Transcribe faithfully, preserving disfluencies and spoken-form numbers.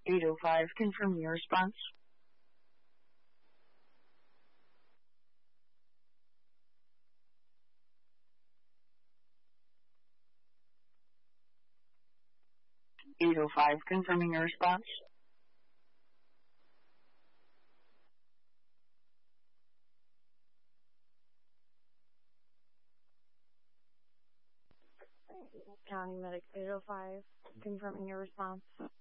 eight oh five, confirm your response. eight oh five, confirming your response. County Medic eight oh five, confirming your response.